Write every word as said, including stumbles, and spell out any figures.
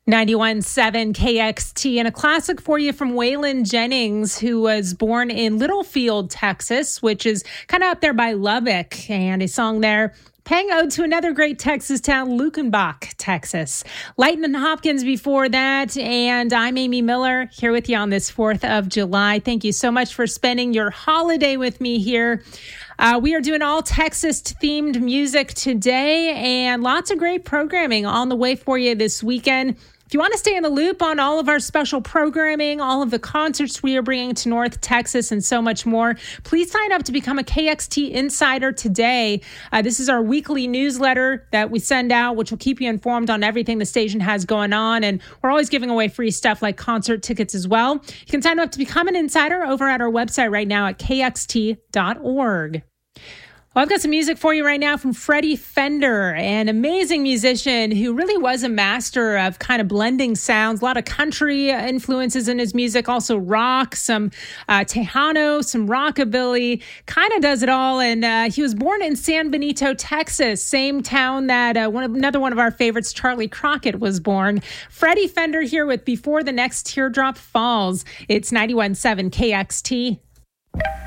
ninety-one point seven K X T, and a classic for you from Waylon Jennings, who was born in Littlefield, Texas, which is kind of up there by Lubbock, and a song there paying ode to another great Texas town, Luckenbach, Texas. Lightning Hopkins before that, and I'm Amy Miller here with you on this fourth of July. Thank you so much for spending your holiday with me here. Uh, we are doing all Texas-themed music today, and lots of great programming on the way for you this weekend. If you want to stay in the loop on all of our special programming, all of the concerts we are bringing to North Texas, and so much more, please sign up to become a K X T Insider today. Uh, this is our weekly newsletter that we send out, which will keep you informed on everything the station has going on. And we're always giving away free stuff like concert tickets as well. You can sign up to become an insider over at our website right now at K X T dot org. Well, I've got some music for you right now from Freddie Fender, an amazing musician who really was a master of kind of blending sounds, a lot of country influences in his music, also rock, some uh, Tejano, some rockabilly, kind of does it all. And uh, he was born in San Benito, Texas, same town that uh, one of, another one of our favorites, Charlie Crockett, was born. Freddie Fender here with Before the Next Teardrop Falls. It's ninety-one point seven K X T.